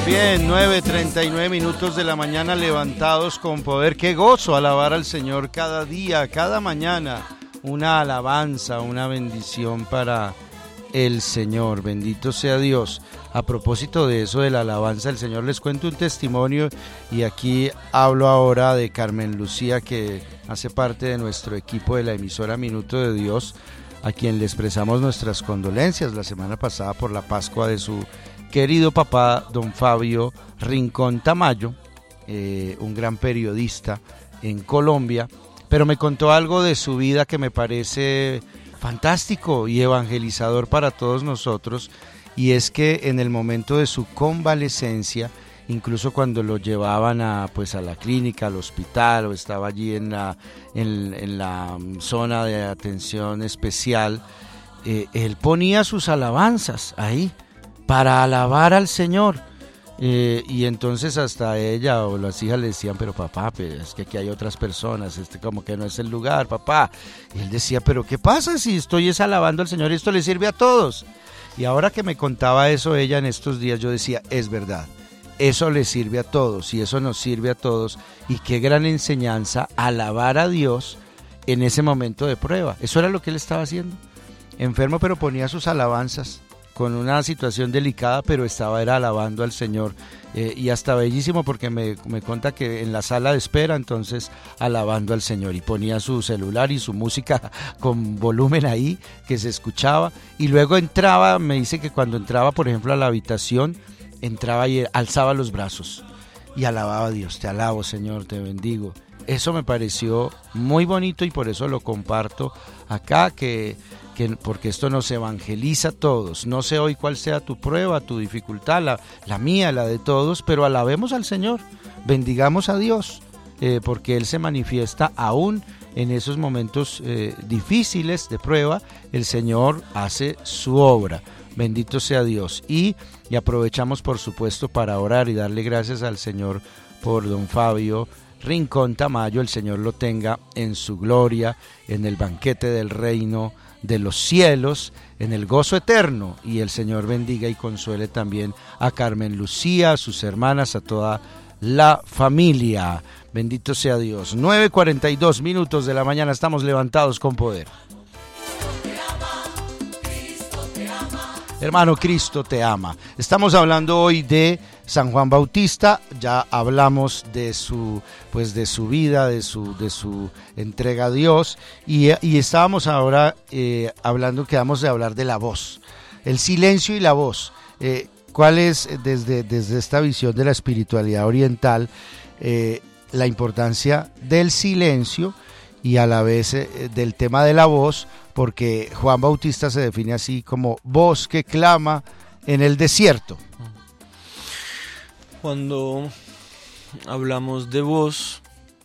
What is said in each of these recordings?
Bien, 9:39 minutos de la mañana, levantados con poder. Qué gozo alabar al Señor cada día, cada mañana. Una alabanza, una bendición para el Señor. Bendito sea Dios. A propósito de eso de la alabanza del Señor, les cuento un testimonio, y aquí hablo ahora de Carmen Lucía, que hace parte de nuestro equipo de la emisora Minuto de Dios, a quien le expresamos nuestras condolencias la semana pasada por la Pascua de su querido papá, don Fabio Rincón Tamayo, un gran periodista en Colombia, pero me contó algo de su vida que me parece fantástico y evangelizador para todos nosotros, y es que en el momento de su convalecencia, incluso cuando lo llevaban a la clínica, al hospital, o estaba allí en la zona de atención especial, él ponía sus alabanzas ahí para alabar al Señor, y entonces hasta ella o las hijas le decían: pero papá, pero es que aquí hay otras personas, como que no es el lugar, papá. Y él decía: pero ¿qué pasa si estoy alabando al Señor y esto le sirve a todos? Y ahora que me contaba eso ella en estos días, yo decía: es verdad, eso le sirve a todos y eso nos sirve a todos, y qué gran enseñanza alabar a Dios en ese momento de prueba. Eso era lo que él estaba haciendo, enfermo, pero ponía sus alabanzas con una situación delicada, pero era alabando al Señor, y hasta bellísimo, porque me cuenta que en la sala de espera, entonces alabando al Señor, y ponía su celular y su música con volumen ahí, que se escuchaba, y luego entraba, me dice que cuando entraba, por ejemplo, a la habitación, entraba y alzaba los brazos y alababa a Dios: te alabo, Señor, te bendigo. Eso me pareció muy bonito, y por eso lo comparto acá, porque esto nos evangeliza a todos. No sé hoy cuál sea tu prueba, tu dificultad, la mía, la de todos, pero alabemos al Señor, bendigamos a Dios, porque Él se manifiesta aún en esos momentos difíciles de prueba. El Señor hace su obra. Bendito sea Dios. Y aprovechamos, por supuesto, para orar y darle gracias al Señor por don Fabio Rincón Tamayo. El Señor lo tenga en su gloria, en el banquete del reino de los cielos, en el gozo eterno, y el Señor bendiga y consuele también a Carmen Lucía, a sus hermanas, a toda la familia. Bendito sea Dios. 9:42 minutos de la mañana, estamos levantados con poder. Hermano, Cristo te ama. Estamos hablando hoy de San Juan Bautista. Ya hablamos de su vida, de su entrega a Dios, y estábamos ahora quedamos de hablar de la voz, el silencio y la voz. ¿Cuál es, desde esta visión de la espiritualidad oriental, la importancia del silencio y a la vez del tema de la voz? Porque Juan Bautista se define así como voz que clama en el desierto. Cuando hablamos de voz,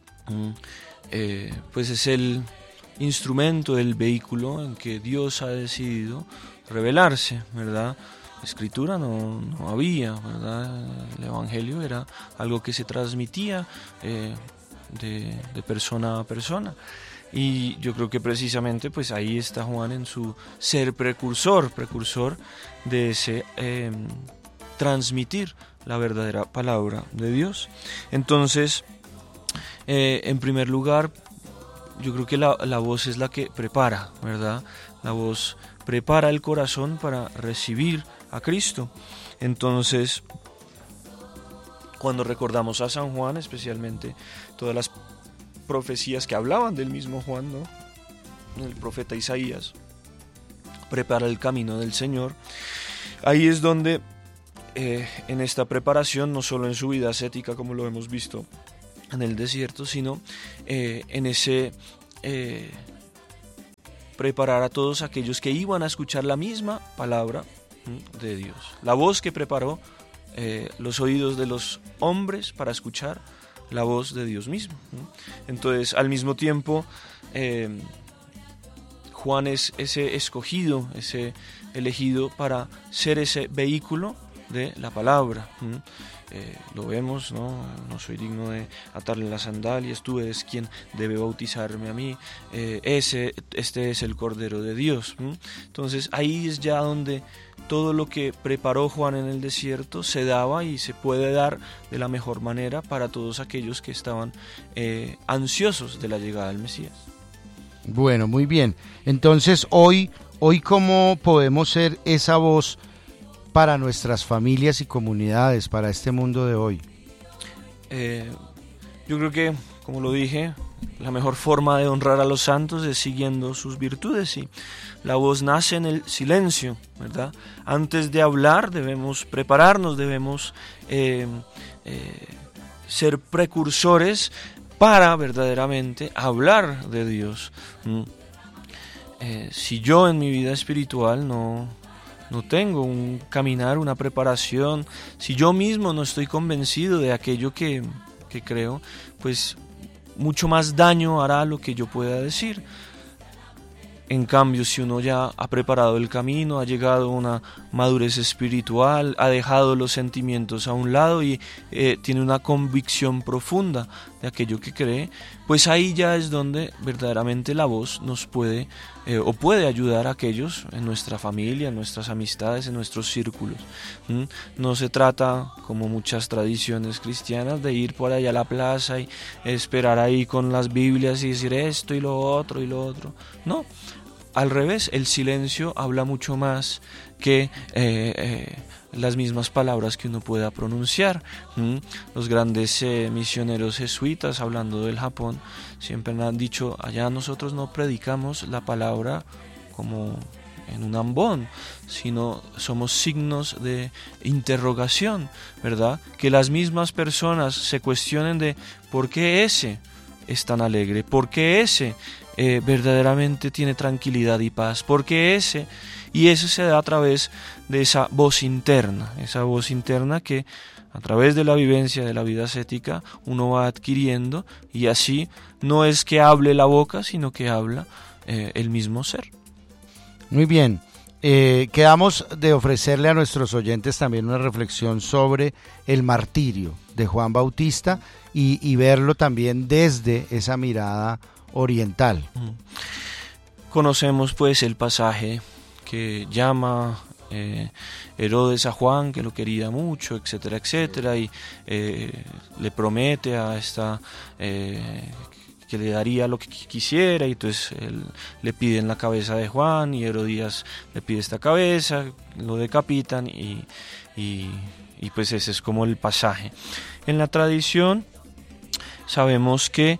pues es el instrumento, el vehículo en que Dios ha decidido revelarse, ¿verdad? Escritura no había, ¿verdad? El Evangelio era algo que se transmitía de persona a persona. Y yo creo que precisamente pues ahí está Juan en su ser precursor de ese transmitir la verdadera palabra de Dios. Entonces, en primer lugar, yo creo que la voz es la que prepara, ¿verdad? La voz prepara el corazón para recibir a Cristo. Entonces, cuando recordamos a San Juan, especialmente todas las profecías que hablaban del mismo Juan, ¿no? El profeta Isaías prepara el camino del Señor. Ahí es donde en esta preparación, no solo en su vida ascética como lo hemos visto en el desierto, sino en ese preparar a todos aquellos que iban a escuchar la misma palabra de Dios, la voz que preparó los oídos de los hombres para escuchar la voz de Dios mismo. Entonces, al mismo tiempo, Juan es ese escogido, ese elegido para ser ese vehículo de la palabra. Lo vemos, ¿no? No soy digno de atarle las sandalias, tú eres quien debe bautizarme a mí, este es el Cordero de Dios. Entonces ahí es ya donde todo lo que preparó Juan en el desierto se daba y se puede dar de la mejor manera para todos aquellos que estaban ansiosos de la llegada del Mesías. Bueno, muy bien. Entonces hoy ¿cómo podemos ser esa voz para nuestras familias y comunidades, para este mundo de hoy? Yo creo que, como lo dije, la mejor forma de honrar a los santos es siguiendo sus virtudes, y la voz nace en el silencio, ¿verdad? Antes de hablar debemos prepararnos, debemos ser precursores para verdaderamente hablar de Dios. Si yo en mi vida espiritual no tengo un caminar, una preparación, si yo mismo no estoy convencido de aquello que creo, pues mucho más daño hará lo que yo pueda decir. En cambio, si uno ya ha preparado el camino, ha llegado a una madurez espiritual, ha dejado los sentimientos a un lado y tiene una convicción profunda de aquello que cree, pues ahí ya es donde verdaderamente la voz nos puede ayudar a aquellos en nuestra familia, en nuestras amistades, en nuestros círculos. No se trata, como muchas tradiciones cristianas, de ir por allá a la plaza y esperar ahí con las Biblias y decir esto y lo otro y lo otro. No. Al revés, el silencio habla mucho más que las mismas palabras que uno pueda pronunciar. Los grandes misioneros jesuitas, hablando del Japón, siempre han dicho, allá nosotros no predicamos la palabra como en un ambón, sino somos signos de interrogación, ¿verdad? Que las mismas personas se cuestionen de por qué ese es tan alegre, por qué ese verdaderamente tiene tranquilidad y paz, porque y eso se da a través de esa voz interna que a través de la vivencia de la vida ascética uno va adquiriendo, y así no es que hable la boca, sino que habla el mismo ser. Muy bien, quedamos de ofrecerle a nuestros oyentes también una reflexión sobre el martirio de Juan Bautista y verlo también desde esa mirada oriental. Conocemos pues el pasaje que llama Herodes a Juan, que lo quería mucho, etcétera, etcétera, y le promete a esta que le daría lo que quisiera, y entonces él le piden la cabeza de Juan, y Herodías le pide esta cabeza, lo decapitan, y pues ese es como el pasaje. En la tradición sabemos que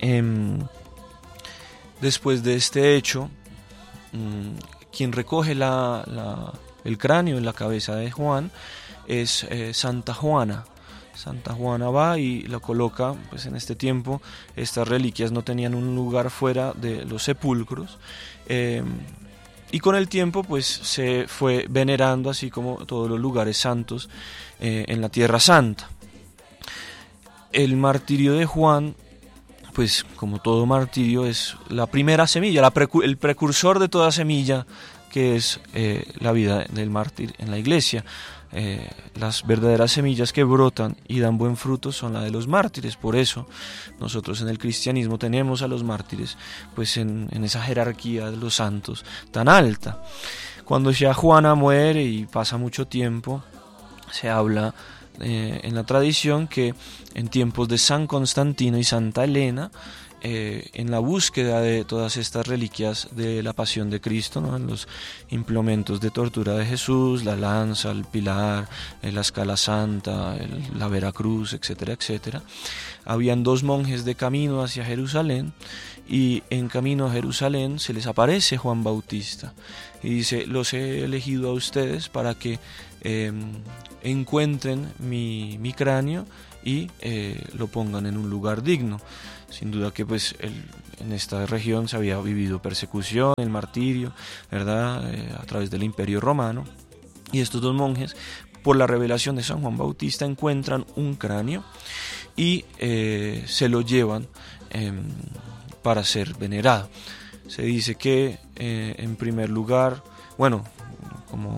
después de este hecho, quien recoge el cráneo en la cabeza de Juan es Santa Juana. Santa Juana va y lo coloca, pues en este tiempo estas reliquias no tenían un lugar fuera de los sepulcros, y con el tiempo pues se fue venerando, así como todos los lugares santos en la Tierra Santa. El martirio de Juan, pues como todo martirio, es la primera semilla, el precursor de toda semilla, que es la vida del mártir en la iglesia. Las verdaderas semillas que brotan y dan buen fruto son la de los mártires. Por eso nosotros en el cristianismo tenemos a los mártires pues en esa jerarquía de los santos tan alta. Cuando ya Juana muere y pasa mucho tiempo, se habla en la tradición que en tiempos de San Constantino y Santa Elena, en la búsqueda de todas estas reliquias de la pasión de Cristo, ¿no? En los implementos de tortura de Jesús, la lanza, el pilar, la escala santa, la veracruz, etcétera, etcétera, habían dos monjes de camino hacia Jerusalén, y en camino a Jerusalén se les aparece Juan Bautista y dice: los he elegido a ustedes para que encuentren mi cráneo y lo pongan en un lugar digno. Sin duda que pues en esta región se había vivido persecución, el martirio, ¿verdad? A través del Imperio Romano, y estos dos monjes, por la revelación de San Juan Bautista, encuentran un cráneo y se lo llevan para ser venerado. Se dice que en primer lugar, bueno, como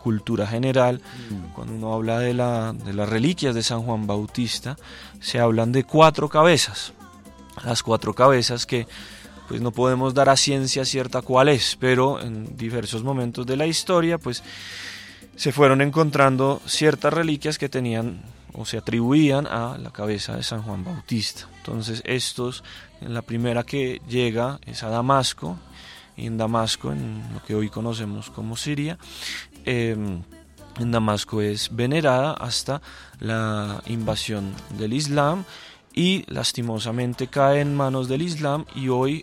cultura general. Cuando uno habla de las reliquias de San Juan Bautista, se hablan de 4 cabezas. Las 4 cabezas que pues no podemos dar a ciencia cierta cuál es, pero en diversos momentos de la historia pues se fueron encontrando ciertas reliquias que tenían o se atribuían a la cabeza de San Juan Bautista. Entonces la primera que llega es a Damasco, y en Damasco, en lo que hoy conocemos como Siria, en Damasco es venerada hasta la invasión del Islam, y lastimosamente cae en manos del Islam, y hoy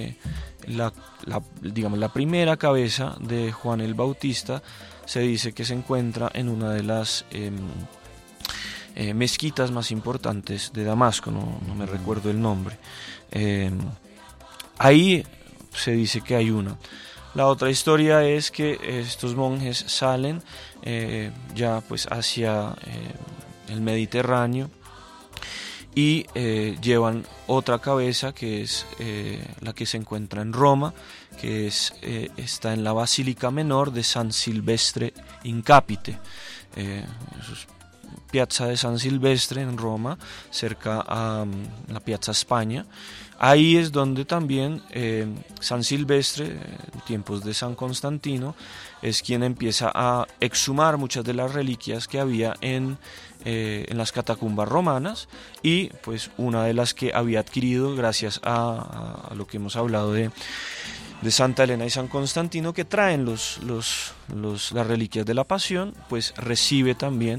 la primera cabeza de Juan el Bautista se dice que se encuentra en una de las mezquitas más importantes de Damasco, no me recuerdo el nombre. Ahí se dice que hay una. La otra historia es que estos monjes salen ya pues hacia el Mediterráneo, y llevan otra cabeza que es la que se encuentra en Roma, que está en la Basílica Menor de San Silvestre in Capite. Eso es Piazza de San Silvestre en Roma, cerca a la Piazza España. Ahí es donde también San Silvestre, en tiempos de San Constantino, es quien empieza a exhumar muchas de las reliquias que había en las catacumbas romanas, y pues una de las que había adquirido gracias a lo que hemos hablado de Santa Elena y San Constantino, que traen las reliquias de la Pasión, pues recibe también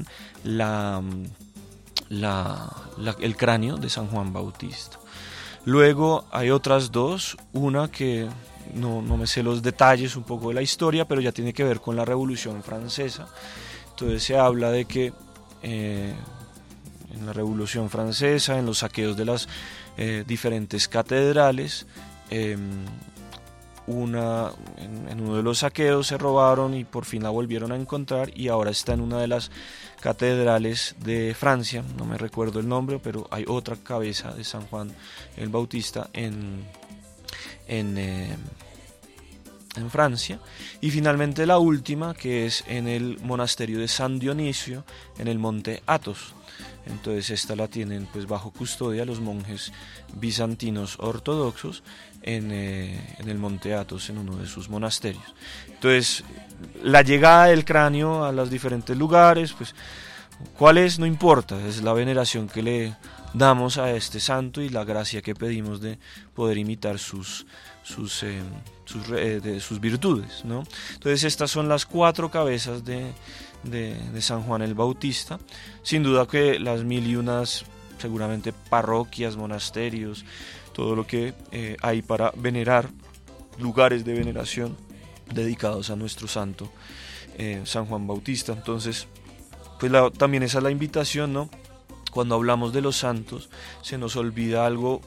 el cráneo de San Juan Bautista. Luego hay otras 2, una que no me sé los detalles un poco de la historia, pero ya tiene que ver con la Revolución Francesa. Entonces se habla de que en la Revolución Francesa, en los saqueos de las diferentes catedrales, en uno de los saqueos se robaron y por fin la volvieron a encontrar, y ahora está en una de las catedrales de Francia, no me recuerdo el nombre, pero hay otra cabeza de San Juan el Bautista en Francia. Y finalmente la última, que es en el monasterio de San Dionisio, en el monte Athos. Entonces esta la tienen pues bajo custodia los monjes bizantinos ortodoxos en el monte Athos, en uno de sus monasterios. Entonces la llegada del cráneo a los diferentes lugares, pues cuál es, no importa, es la veneración que le damos a este santo y la gracia que pedimos de poder imitar sus virtudes, ¿no? Entonces estas son las 4 cabezas de San Juan el Bautista. Sin duda que las 1001 seguramente parroquias, monasterios, todo lo que hay para venerar, lugares de veneración dedicados a nuestro santo San Juan Bautista. Entonces pues también esa es la invitación, ¿no? Cuando hablamos de los santos se nos olvida algo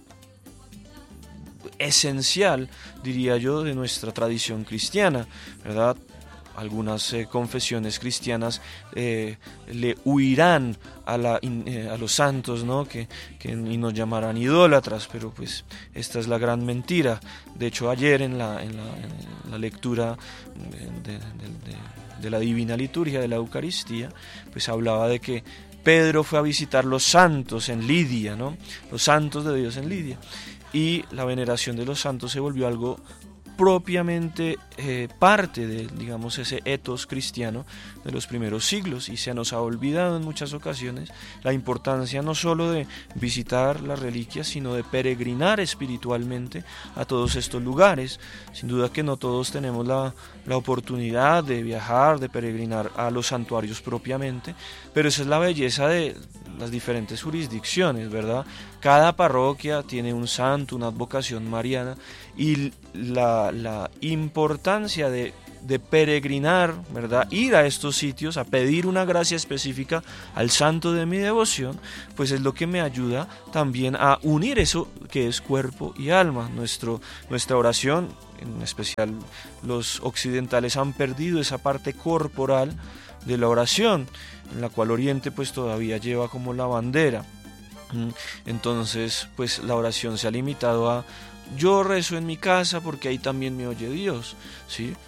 esencial, diría yo, de nuestra tradición cristiana, ¿verdad? Algunas confesiones cristianas le huirán a los santos, ¿no? Y nos llamarán idólatras, pero pues esta es la gran mentira. De hecho, ayer en la lectura de la Divina Liturgia de la Eucaristía, pues hablaba de que Pedro fue a visitar los santos en Lidia, ¿no? Los santos de Dios en Lidia. Y la veneración de los santos se volvió algo propiamente parte de, digamos, ese etos cristiano de los primeros siglos, y se nos ha olvidado en muchas ocasiones la importancia no solo de visitar las reliquias, sino de peregrinar espiritualmente a todos estos lugares. Sin duda que no todos tenemos la oportunidad de viajar, de peregrinar a los santuarios propiamente, pero esa es la belleza de las diferentes jurisdicciones, ¿verdad? Cada parroquia tiene un santo, una advocación mariana, y la importancia de peregrinar, ¿verdad? Ir a estos sitios a pedir una gracia específica al santo de mi devoción, pues es lo que me ayuda también a unir eso que es cuerpo y alma. Nuestra oración, en especial los occidentales, han perdido esa parte corporal de la oración, en la cual Oriente pues todavía lleva como la bandera. Entonces pues la oración se ha limitado a: yo rezo en mi casa porque ahí también me oye Dios, ¿sí?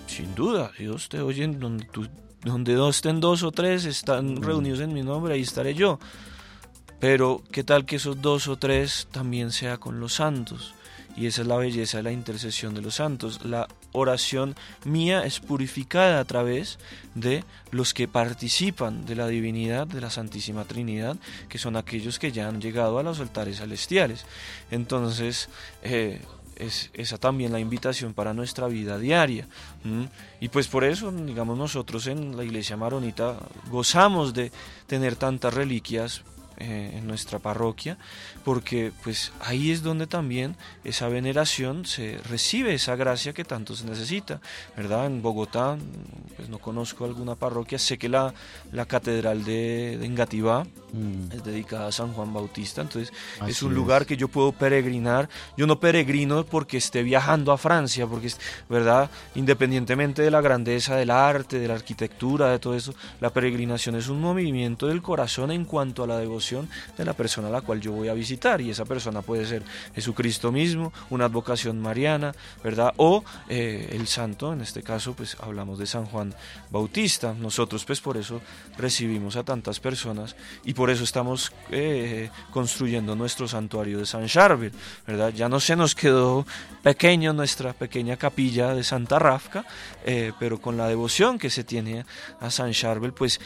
sin duda, Dios te oye donde estén dos o tres, están reunidos en mi nombre, ahí estaré yo. Pero ¿qué tal que esos dos o tres también sea con los santos? Y esa es la belleza de la intercesión de los santos. La oración mía es purificada a través de los que participan de la divinidad, de la Santísima Trinidad, que son aquellos que ya han llegado a los altares celestiales. Entonces, es esa también la invitación para nuestra vida diaria. Y pues por eso, digamos, nosotros en la Iglesia Maronita gozamos de tener tantas reliquias en nuestra parroquia, porque pues ahí es donde también esa veneración se recibe, esa gracia que tanto se necesita, ¿verdad? En Bogotá, pues no conozco alguna parroquia, sé que la catedral de Engativá es dedicada a San Juan Bautista, entonces así es un lugar que yo puedo peregrinar. Yo no peregrino porque esté viajando a Francia, porque, ¿verdad? Independientemente de la grandeza del arte, de la arquitectura, de todo eso, la peregrinación es un movimiento del corazón en cuanto a la devoción de la persona a la cual yo voy a visitar, y esa persona puede ser Jesucristo mismo, una advocación mariana, ¿verdad? O el santo, en este caso pues hablamos de San Juan Bautista. Nosotros pues por eso recibimos a tantas personas y por eso estamos construyendo nuestro santuario de San Charbel, ¿verdad? Ya no se nos quedó pequeño nuestra pequeña capilla de Santa Rafca, pero con la devoción que se tiene a San Charbel, pues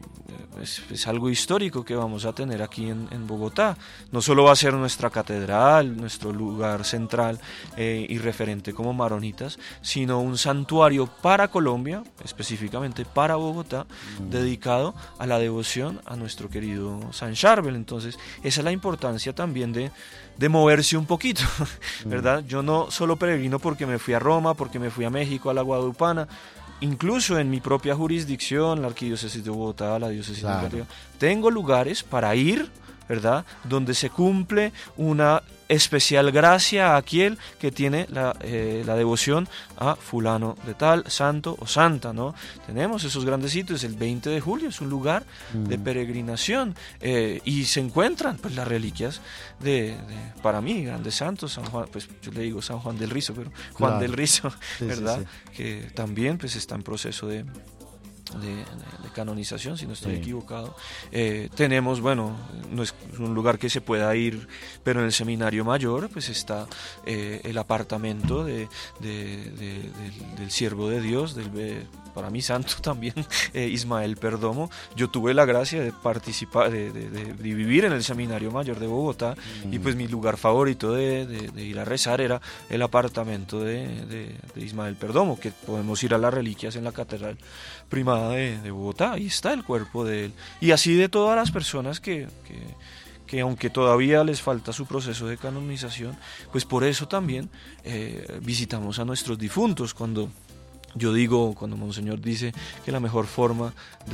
es algo histórico que vamos a tener aquí en Bogotá. No solo va a ser nuestra catedral, nuestro lugar central y referente como maronitas, sino un santuario para Colombia, específicamente para Bogotá, dedicado a la devoción a nuestro querido San Charbel. Entonces, esa es la importancia también de moverse un poquito, ¿verdad? Yo no solo peregrino porque me fui a Roma, porque me fui a México, a la Guadalupana. Incluso en mi propia jurisdicción, la Arquidiócesis de Bogotá, la Diócesis de Engativá, tengo lugares para ir, ¿verdad? Donde se cumple una especial gracia a aquel que tiene la devoción a fulano de tal, santo o santa, ¿no? Tenemos esos grandes sitios. El 20 de julio es un lugar de peregrinación y se encuentran pues las reliquias de para mí, grandes santos. San Juan, pues yo le digo San Juan del Rizo, pero Juan del Rizo, ¿verdad? Sí. Que también pues está en proceso de canonización, si no estoy equivocado. Tenemos, bueno, no es un lugar que se pueda ir, pero en el Seminario Mayor pues está el apartamento del siervo de Dios, para mí santo también, Ismael Perdomo. Yo tuve la gracia de participar, de vivir en el Seminario Mayor de Bogotá, y pues mi lugar favorito de ir a rezar era el apartamento de Ismael Perdomo, que podemos ir a las reliquias en la Catedral Primada de Bogotá, ahí está el cuerpo de él. Y así de todas las personas que aunque todavía les falta su proceso de canonización, pues por eso también visitamos a nuestros difuntos. Cuando Monseñor dice que la mejor forma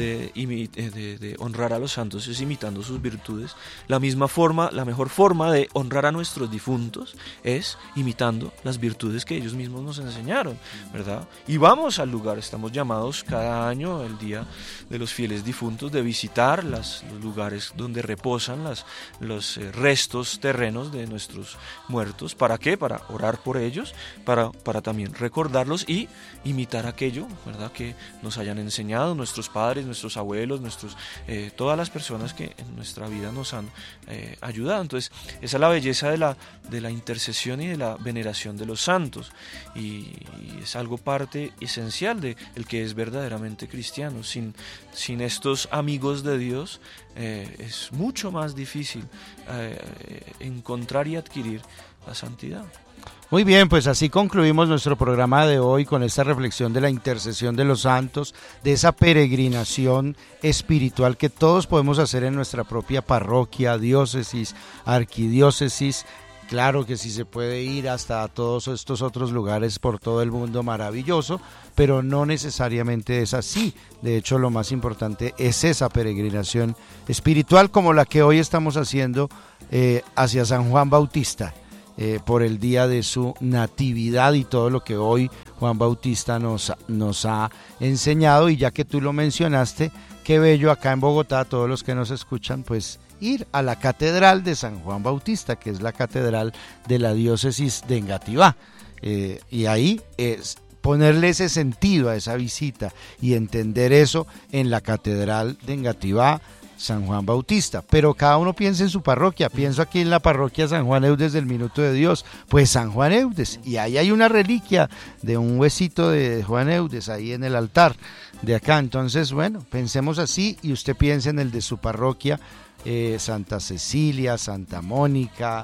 de honrar a los santos es imitando sus virtudes, la mejor forma de honrar a nuestros difuntos es imitando las virtudes que ellos mismos nos enseñaron, ¿verdad? Y vamos al lugar, estamos llamados cada año, el Día de los Fieles Difuntos, de visitar los lugares donde reposan los restos terrenos de nuestros muertos. ¿Para qué? Para orar por ellos, para también recordarlos y imitar aquello, ¿verdad?, que nos hayan enseñado nuestros padres, nuestros abuelos, todas las personas que en nuestra vida nos han ayudado. Entonces, esa es la belleza de la intercesión y de la veneración de los santos, y es algo parte esencial de el que es verdaderamente cristiano. Sin estos amigos de Dios es mucho más difícil encontrar y adquirir la santidad. Muy bien, pues así concluimos nuestro programa de hoy con esta reflexión de la intercesión de los santos, de esa peregrinación espiritual que todos podemos hacer en nuestra propia parroquia, diócesis, arquidiócesis. Claro que sí se puede ir hasta todos estos otros lugares por todo el mundo, maravilloso, pero no necesariamente es así. De hecho, lo más importante es esa peregrinación espiritual como la que hoy estamos haciendo hacia San Juan Bautista. Por el día de su natividad y todo lo que hoy Juan Bautista nos ha enseñado. Y ya que tú lo mencionaste, qué bello acá en Bogotá, todos los que nos escuchan, pues ir a la Catedral de San Juan Bautista, que es la catedral de la diócesis de Engativá, y ahí ponerle ese sentido a esa visita y entender eso en la Catedral de Engativá, San Juan Bautista. Pero cada uno piensa en su parroquia. Pienso aquí en la parroquia San Juan Eudes del Minuto de Dios, pues San Juan Eudes, y ahí hay una reliquia de un huesito de Juan Eudes ahí en el altar de acá. Entonces, bueno, pensemos así y usted piense en el de su parroquia, Santa Cecilia, Santa Mónica.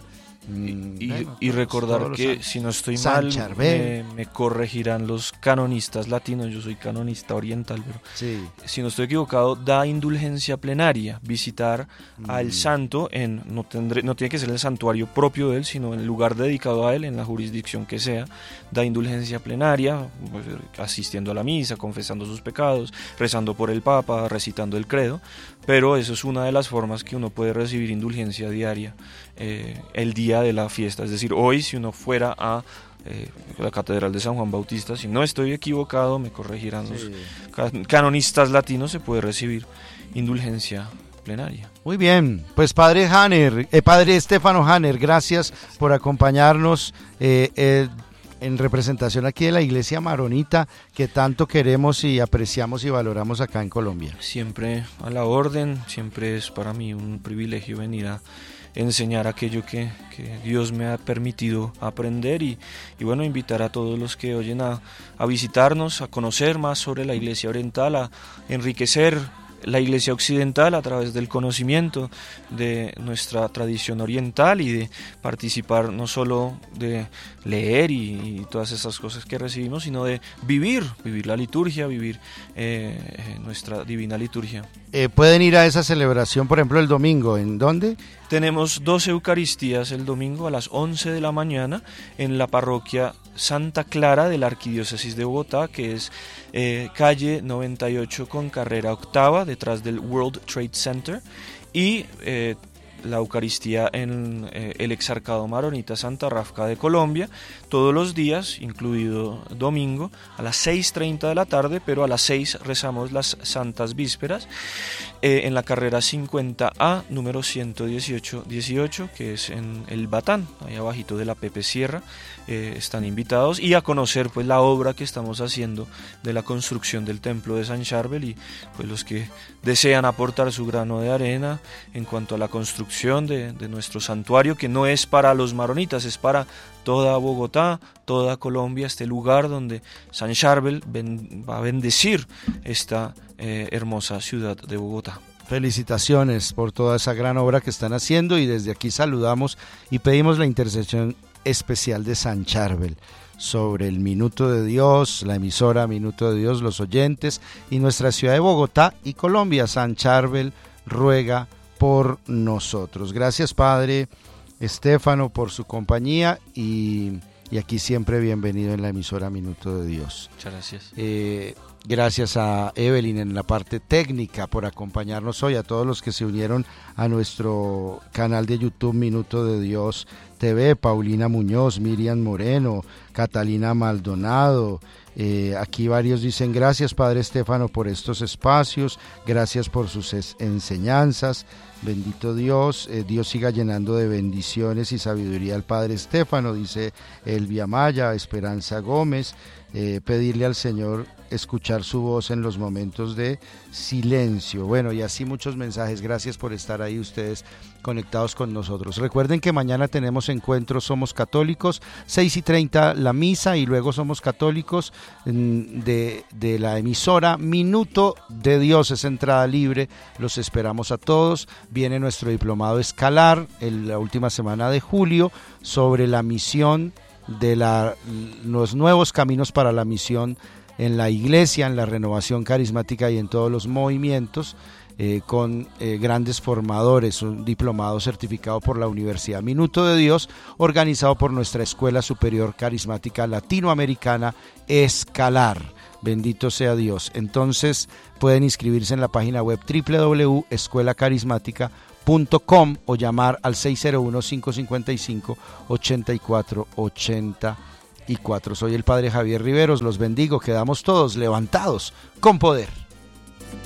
Y recordar que, si no estoy mal, me corregirán los canonistas latinos. Yo soy canonista oriental, pero sí, si no estoy equivocado, da indulgencia plenaria visitar al santo no tiene que ser el santuario propio de él, sino en el lugar dedicado a él, en la jurisdicción que sea. Da indulgencia plenaria, pues, asistiendo a la misa, confesando sus pecados, rezando por el Papa, recitando el credo. Pero eso es una de las formas que uno puede recibir indulgencia diaria el día de la fiesta. Es decir, hoy, si uno fuera a la Catedral de San Juan Bautista, si no estoy equivocado, me corregirán los canonistas latinos, se puede recibir indulgencia plenaria. Muy bien, pues Padre Estefano Hanner, gracias por acompañarnos en representación aquí de la Iglesia Maronita, que tanto queremos y apreciamos y valoramos acá en Colombia. Siempre a la orden, siempre es para mí un privilegio venir a enseñar aquello que Dios me ha permitido aprender y bueno, invitar a todos los que oyen a visitarnos, a conocer más sobre la Iglesia Oriental, a enriquecer la Iglesia Occidental a través del conocimiento de nuestra tradición oriental y de participar, no solo de leer y todas esas cosas que recibimos, sino de vivir la liturgia, vivir nuestra divina liturgia. ¿Pueden ir a esa celebración, por ejemplo, el domingo? ¿En dónde? Tenemos 2 Eucaristías el domingo a las 11 de la mañana en la parroquia Santa Clara de la Arquidiócesis de Bogotá, que es calle 98 con carrera octava, detrás del World Trade Center, y la Eucaristía en el Exarcado Maronita Santa Rafca de Colombia, todos los días, incluido domingo, a las 6:30 de la tarde, pero a las 6 rezamos las Santas Vísperas, en la carrera 50A, número 118, que es en el Batán, ahí abajito de la Pepe Sierra. Están invitados y a conocer pues la obra que estamos haciendo de la construcción del templo de San Charbel, y pues los que desean aportar su grano de arena en cuanto a la construcción de nuestro santuario, que no es para los maronitas, es para toda Bogotá, toda Colombia, este lugar donde San Charbel va a bendecir esta hermosa ciudad de Bogotá. Felicitaciones por toda esa gran obra que están haciendo, y desde aquí saludamos y pedimos la intercesión especial de San Charbel sobre el Minuto de Dios, la emisora Minuto de Dios, los oyentes y nuestra ciudad de Bogotá y Colombia. San Charbel ruega por nosotros. Gracias, Padre Estefano, por su compañía, y aquí siempre bienvenido en la emisora Minuto de Dios. Muchas gracias. Gracias a Evelyn en la parte técnica por acompañarnos hoy, a todos los que se unieron a nuestro canal de YouTube Minuto de Dios TV, Paulina Muñoz, Miriam Moreno, Catalina Maldonado. Aquí varios dicen: gracias, Padre Estefano, por estos espacios, gracias por sus enseñanzas. Bendito Dios, Dios siga llenando de bendiciones y sabiduría al Padre Estefano, dice Elvia Maya. Esperanza Gómez, pedirle al Señor escuchar su voz en los momentos de silencio. Bueno, y así muchos mensajes. Gracias por estar ahí ustedes conectados con nosotros. Recuerden que mañana tenemos encuentros Somos Católicos, 6:30 la misa, y luego Somos Católicos de la emisora Minuto de Dios, es entrada libre. Los esperamos a todos. Viene nuestro diplomado escalar en la última semana de julio sobre la misión de los nuevos caminos para la misión en la iglesia, en la renovación carismática y en todos los movimientos, con grandes formadores. Un diplomado certificado por la Universidad Minuto de Dios, organizado por nuestra Escuela Superior Carismática Latinoamericana, Escalar. Bendito sea Dios. Entonces pueden inscribirse en la página web www.escuelacarismática.com o llamar al 601-555-8484. Soy el Padre Javier Riveros, los bendigo, quedamos todos levantados con poder.